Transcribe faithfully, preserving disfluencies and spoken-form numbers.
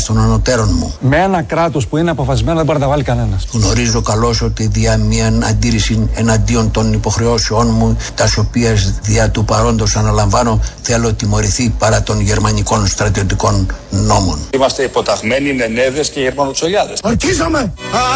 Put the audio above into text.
αποφάσεις των ανωτέρων μου. Με ένα κράτος που είναι αποφασισμένο δεν μπορεί να τα βάλει κανένας. Γνωρίζω καλώς ότι δια μια αντίρρηση εναντίον των υποχρεώσεών μου, τα οποία δια του παρόντος αναλαμβάνω, θέλω τιμωρηθεί παρά των γερμανικών στρατιωτικών νόμων. Είμαστε υποταγμένοι Νενέδες και Γερμανοτσολιάδες. Ορκίζομαι!